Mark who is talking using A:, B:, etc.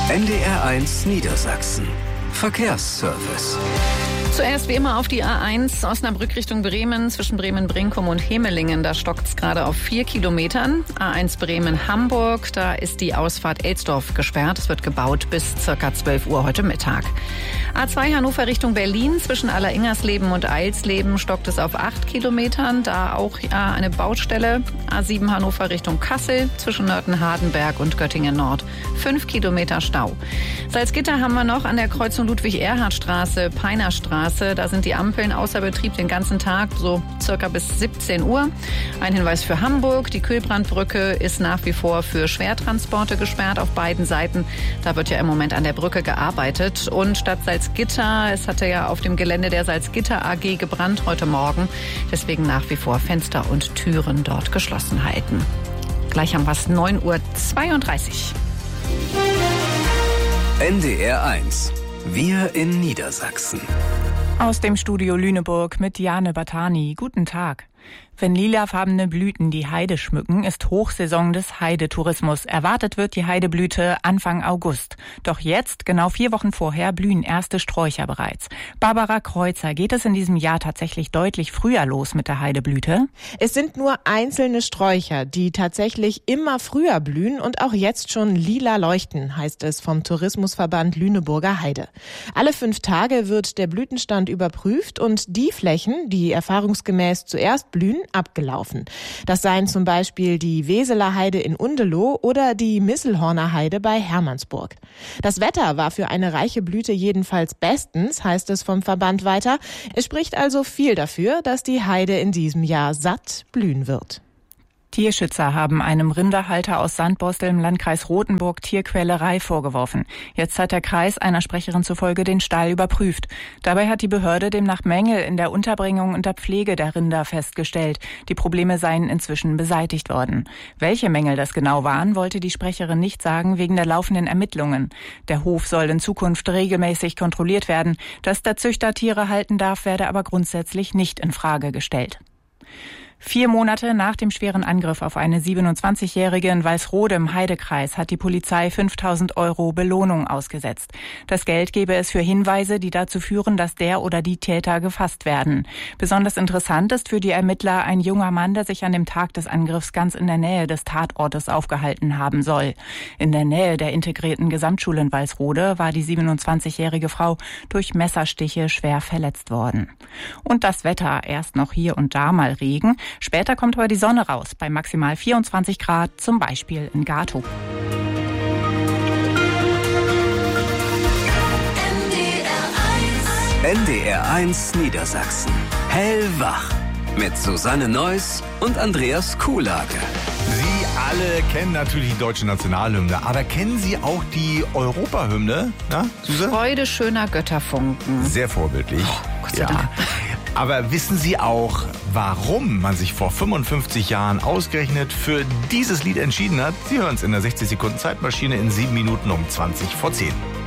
A: NDR1 Niedersachsen. Verkehrsservice.
B: Zuerst wie immer auf die A1 Osnabrück Richtung Bremen, zwischen Bremen-Brinkum und Hemelingen. Da stockt es gerade auf 4 Kilometern. A1 Bremen-Hamburg, da ist die Ausfahrt Elsdorf gesperrt. Es wird gebaut bis ca. 12 Uhr heute Mittag. A2 Hannover Richtung Berlin, zwischen Alleringers-Leben und Eilsleben stockt es auf 8 Kilometern. Da auch eine Baustelle. A7 Hannover Richtung Kassel, zwischen Nörten-Hardenberg und Göttingen Nord. 5 Kilometer Stau. Salzgitter haben wir noch an der Kreuzung Ludwig-Erhard-Straße, Peinerstraße. Da sind die Ampeln außer Betrieb den ganzen Tag, so circa bis 17 Uhr. Ein Hinweis für Hamburg. Die Kühlbrandbrücke ist nach wie vor für Schwertransporte gesperrt auf beiden Seiten. Da wird ja im Moment an der Brücke gearbeitet. Und Stadt Salzgitter, es hatte ja auf dem Gelände der Salzgitter AG gebrannt heute Morgen. Deswegen nach wie vor Fenster und Türen dort geschlossen halten. Gleich haben wir es 9:32 Uhr.
A: NDR1. Wir in Niedersachsen.
C: Aus dem Studio Lüneburg mit Jane Batani. Guten Tag. Wenn lilafarbene Blüten die Heide schmücken, ist Hochsaison des Heidetourismus. Erwartet wird die Heideblüte Anfang August. Doch jetzt, genau 4 Wochen vorher, blühen erste Sträucher bereits. Barbara Kreuzer, geht es in diesem Jahr tatsächlich deutlich früher los mit der Heideblüte?
D: Es sind nur einzelne Sträucher, die tatsächlich immer früher blühen und auch jetzt schon lila leuchten, heißt es vom Tourismusverband Lüneburger Heide. Alle 5 Tage wird der Blütenstand überprüft und die Flächen, die erfahrungsgemäß zuerst blühen, abgelaufen. Das seien zum Beispiel die Weseler Heide in Undeloh oder die Misselhorner Heide bei Hermannsburg. Das Wetter war für eine reiche Blüte jedenfalls bestens, heißt es vom Verband weiter. Es spricht also viel dafür, dass die Heide in diesem Jahr satt blühen wird.
C: Tierschützer haben einem Rinderhalter aus Sandbostel im Landkreis Rothenburg Tierquälerei vorgeworfen. Jetzt hat der Kreis einer Sprecherin zufolge den Stall überprüft. Dabei hat die Behörde demnach Mängel in der Unterbringung und der Pflege der Rinder festgestellt. Die Probleme seien inzwischen beseitigt worden. Welche Mängel das genau waren, wollte die Sprecherin nicht sagen, wegen der laufenden Ermittlungen. Der Hof soll in Zukunft regelmäßig kontrolliert werden. Dass der Züchter Tiere halten darf, werde aber grundsätzlich nicht in Frage gestellt. 4 Monate nach dem schweren Angriff auf eine 27-Jährige in Walsrode im Heidekreis hat die Polizei 5.000 € Belohnung ausgesetzt. Das Geld gebe es für Hinweise, die dazu führen, dass der oder die Täter gefasst werden. Besonders interessant ist für die Ermittler ein junger Mann, der sich an dem Tag des Angriffs ganz in der Nähe des Tatortes aufgehalten haben soll. In der Nähe der integrierten Gesamtschule in Walsrode war die 27-jährige Frau durch Messerstiche schwer verletzt worden. Und das Wetter, erst noch hier und da mal Regen. Später kommt aber die Sonne raus, bei maximal 24 Grad, zum Beispiel in Gatow.
A: NDR1 Niedersachsen. Hellwach. Mit Susanne Neuss und Andreas Kuhlage.
E: Sie alle kennen natürlich die deutsche Nationalhymne, aber kennen Sie auch die Europahymne? Na, Suse?
B: Freude schöner Götterfunken.
E: Sehr vorbildlich.
B: Oh, Gott sei Dank.
E: Aber wissen Sie auch, warum man sich vor 55 Jahren ausgerechnet für dieses Lied entschieden hat? Sie hören es in der 60 Sekunden Zeitmaschine in 7 Minuten um 20 vor 10.